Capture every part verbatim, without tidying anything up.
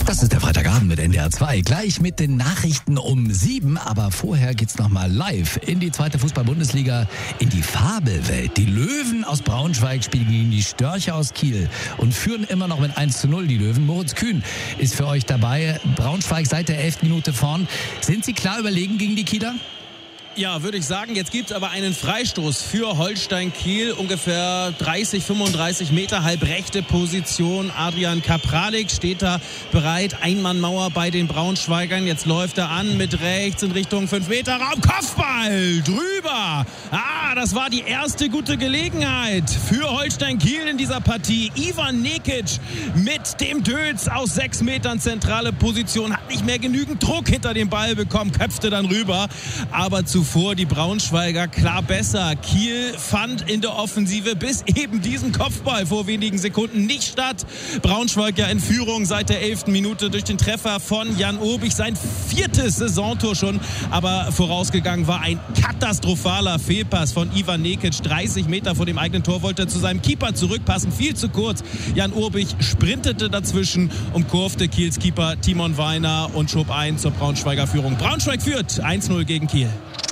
Das ist der Freitagabend mit N D R zwei. Gleich mit den Nachrichten um sieben. Aber vorher geht's nochmal live in die zweite Fußball-Bundesliga, in die Fabelwelt. Die Löwen aus Braunschweig spielen gegen die Störche aus Kiel und führen immer noch mit eins zu null die Löwen. Moritz Kühn ist für euch dabei. Braunschweig seit der elften Minute vorn. Sind Sie klar überlegen gegen die Kieler? Ja, würde ich sagen. Jetzt gibt es aber einen Freistoß für Holstein Kiel. Ungefähr dreißig, fünfunddreißig Meter, halbrechte Position. Adrian Kapralik steht da bereit. Einmannmauer bei den Braunschweigern. Jetzt läuft er an mit rechts in Richtung fünf Meter Raum. Kopfball drüber. Ah, das war die erste gute Gelegenheit für Holstein Kiel in dieser Partie. Ivan Nekic mit dem Dötz aus sechs Metern zentrale Position. Hat nicht mehr genügend Druck hinter dem Ball bekommen. Köpfte dann rüber. Aber zuvor vor die Braunschweiger klar besser. Kiel fand in der Offensive bis eben diesen Kopfball vor wenigen Sekunden nicht statt. Braunschweig ja in Führung seit der elften Minute durch den Treffer von Jan Obich. Sein viertes Saisontor schon, aber vorausgegangen war ein katastrophaler Fehlpass von Ivan Nekic. dreißig Meter vor dem eigenen Tor wollte er zu seinem Keeper zurückpassen. Viel zu kurz. Jan Obich sprintete dazwischen, umkurfte Kiels Keeper Timon Weiner und schob ein zur Braunschweiger Führung. Braunschweig führt eins zu null gegen Kiel.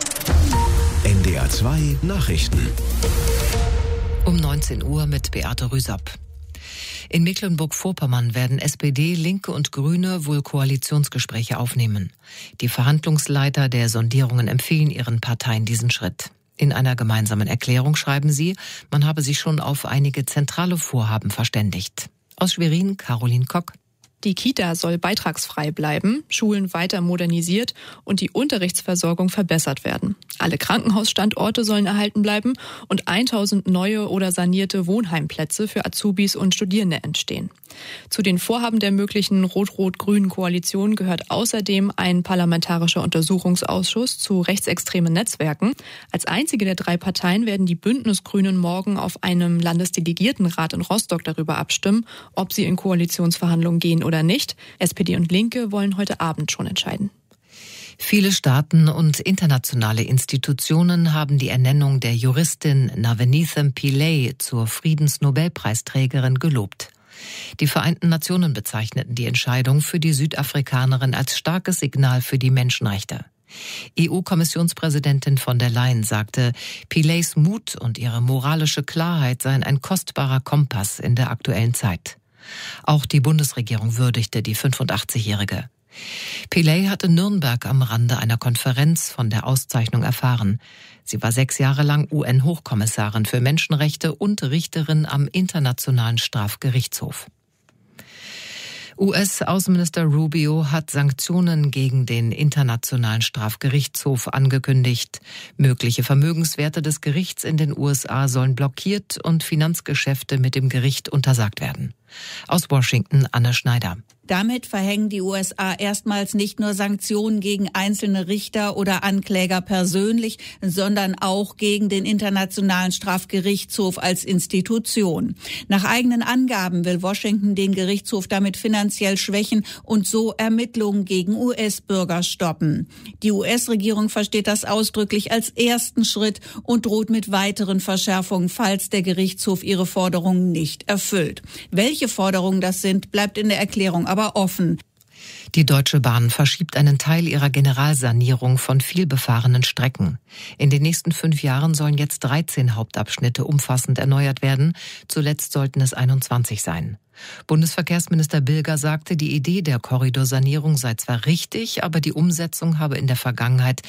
N D R zwei Nachrichten. Um neunzehn Uhr mit Beate Rüsapp. In Mecklenburg-Vorpommern werden S P D, Linke und Grüne wohl Koalitionsgespräche aufnehmen. Die Verhandlungsleiter der Sondierungen empfehlen ihren Parteien diesen Schritt. In einer gemeinsamen Erklärung schreiben sie, man habe sich schon auf einige zentrale Vorhaben verständigt. Aus Schwerin, Caroline Kock. Die Kita soll beitragsfrei bleiben, Schulen weiter modernisiert und die Unterrichtsversorgung verbessert werden. Alle Krankenhausstandorte sollen erhalten bleiben und tausend neue oder sanierte Wohnheimplätze für Azubis und Studierende entstehen. Zu den Vorhaben der möglichen rot-rot-grünen Koalition gehört außerdem ein parlamentarischer Untersuchungsausschuss zu rechtsextremen Netzwerken. Als einzige der drei Parteien werden die Bündnisgrünen morgen auf einem Landesdelegiertenrat in Rostock darüber abstimmen, ob sie in Koalitionsverhandlungen gehen oder nicht. S P D und Linke wollen heute Abend schon entscheiden. Viele Staaten und internationale Institutionen haben die Ernennung der Juristin Navenithem Pillay zur Friedensnobelpreisträgerin gelobt. Die Vereinten Nationen bezeichneten die Entscheidung für die Südafrikanerin als starkes Signal für die Menschenrechte. E U-Kommissionspräsidentin von der Leyen sagte, Pillays Mut und ihre moralische Klarheit seien ein kostbarer Kompass in der aktuellen Zeit. Auch die Bundesregierung würdigte die fünfundachtzigjährige. Pillay hatte Nürnberg am Rande einer Konferenz von der Auszeichnung erfahren. Sie war sechs Jahre lang U N-Hochkommissarin für Menschenrechte und Richterin am Internationalen Strafgerichtshof. U S-Außenminister Rubio hat Sanktionen gegen den Internationalen Strafgerichtshof angekündigt. Mögliche Vermögenswerte des Gerichts in den U S A sollen blockiert und Finanzgeschäfte mit dem Gericht untersagt werden. Aus Washington, Anne Schneider. Damit verhängen die U S A erstmals nicht nur Sanktionen gegen einzelne Richter oder Ankläger persönlich, sondern auch gegen den Internationalen Strafgerichtshof als Institution. Nach eigenen Angaben will Washington den Gerichtshof damit finanziell schwächen und so Ermittlungen gegen U S-Bürger stoppen. Die U S-Regierung versteht das ausdrücklich als ersten Schritt und droht mit weiteren Verschärfungen, falls der Gerichtshof ihre Forderungen nicht erfüllt. Welche Forderungen das sind, bleibt in der Erklärung aber offen. Die Deutsche Bahn verschiebt einen Teil ihrer Generalsanierung von vielbefahrenen Strecken. In den nächsten fünf Jahren sollen jetzt dreizehn Hauptabschnitte umfassend erneuert werden. Zuletzt sollten es einundzwanzig sein. Bundesverkehrsminister Bilger sagte, die Idee der Korridorsanierung sei zwar richtig, aber die Umsetzung habe in der Vergangenheit